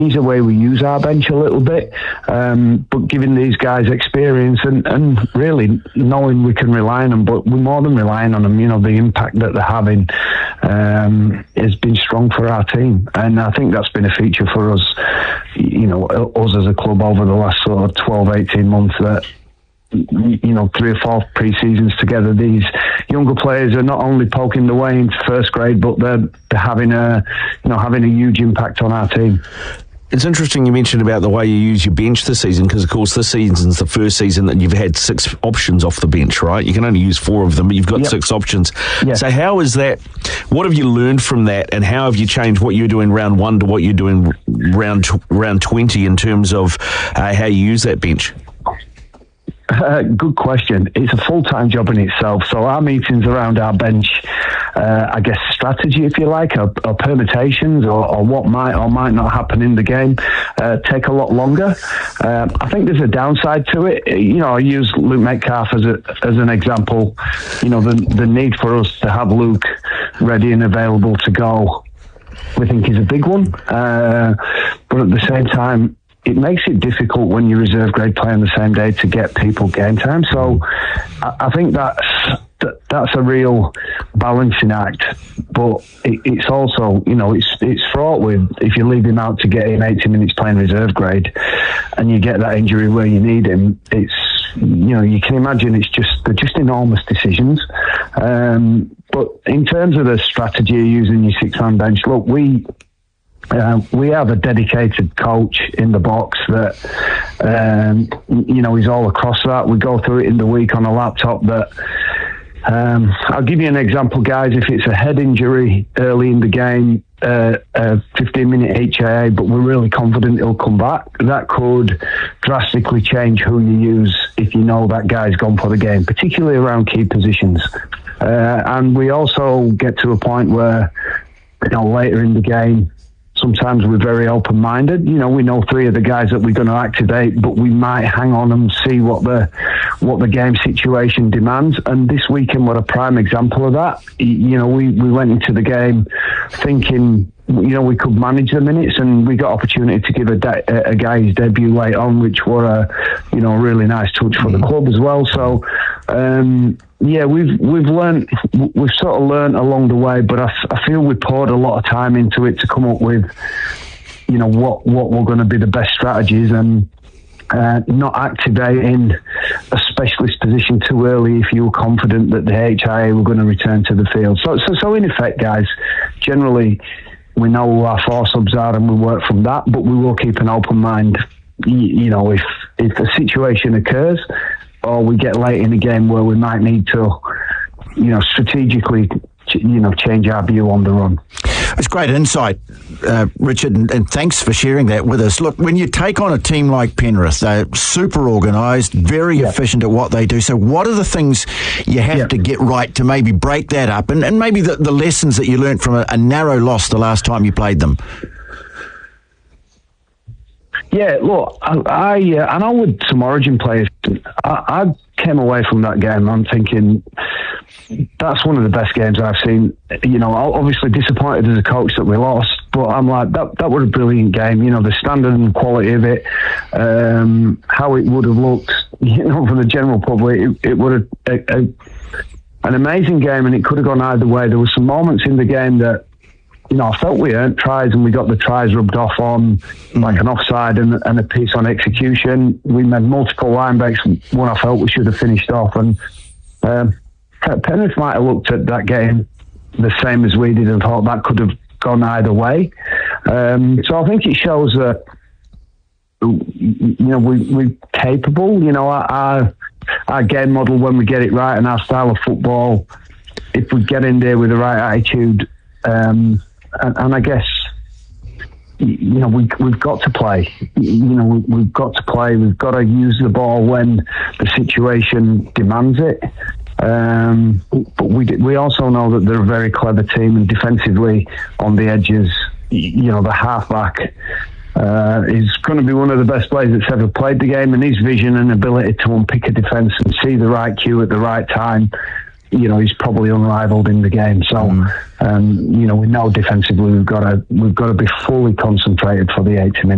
the way we use our bench a little bit, but giving these guys experience and really knowing we can rely on them, but we're more than relying on them. The impact that they're having has been strong for our team, and I think that's been a feature for us, us as a club over the last sort of 12, 18 months, that 3 or 4 pre-seasons together, these younger players are not only poking their way into first grade, but they're having a huge impact on our team. It's interesting you mentioned about the way you use your bench this season, because, of course, this season's the first season that you've had 6 options off the bench, right? You can only use 4 of them, but you've got 6 options. Yeah. So how is that? What have you learned from that, and how have you changed what you're doing round 1 to what you're doing round 20 in terms of how you use that bench? Good question. It's a full-time job in itself. So our meetings around our bench, I guess strategy, if you like, or permutations, or what might or might not happen in the game, take a lot longer. I think there's a downside to it. I use Luke Metcalf as an example. The need for us to have Luke ready and available to go, we think, is a big one. But at the same time, it makes it difficult when you reserve grade play on the same day to get people game time. So I think that's a real balancing act. But it's also, it's fraught with, if you leave him out to get him 80 minutes playing reserve grade and you get that injury where you need him, it's, you can imagine they're just enormous decisions. But in terms of the strategy of using your 6-man bench, look, we have a dedicated coach in the box that, he's all across that. We go through it in the week on a laptop that, I'll give you an example, guys. If it's a head injury early in the game, a 15-minute HIA, but we're really confident it'll come back, that could drastically change who you use if you know that guy's gone for the game, particularly around key positions. And we also get to a point where, later in the game, sometimes we're very open-minded. We know 3 of the guys that we're going to activate, but we might hang on and see what the game situation demands. And this weekend were a prime example of that. We went into the game thinking, we could manage the minutes, and we got opportunity to give a guy his debut late on, which were a really nice touch for the club as well. So, we've sort of learned along the way, but I feel we poured a lot of time into it to come up with, what were going to be the best strategies, and not activating a specialist position too early if you were confident that the HIA were going to return to the field. So in effect, guys, generally we know who our 4 subs are and we work from that, but we will keep an open mind. If a situation occurs, or we get late in the game where we might need to, strategically, change our view on the run. It's great insight, Richard, and thanks for sharing that with us. Look, when you take on a team like Penrith, they're super organised, very efficient at what they do. So what are the things you have to get right to maybe break that up, and maybe the lessons that you learnt from a narrow loss the last time you played them? Yeah, look, I know with some Origin players, I came away from that game, I'm thinking, that's one of the best games I've seen. Obviously disappointed as a coach that we lost, but I'm like, that was a brilliant game. The standard and quality of it, how it would have looked, for the general public, it would have an amazing game, and it could have gone either way. There were some moments in the game that, I felt we earned tries, and we got the tries rubbed off on like an offside and a piece on execution. We made multiple line breaks, one I felt we should have finished off. And Penrith might have looked at that game the same as we did and thought that could have gone either way. So I think it shows that, we're capable. Our game model, when we get it right, and our style of football, if we get in there with the right attitude, and I guess, we've got to play. We've got to play. We've got to use the ball when the situation demands it. But we also know that they're a very clever team, and defensively on the edges, the halfback is going to be one of the best players that's ever played the game, and his vision and ability to unpick a defence and see the right cue at the right time, he's probably unrivaled in the game. So, we know defensively we've got to be fully concentrated for the 80 minutes.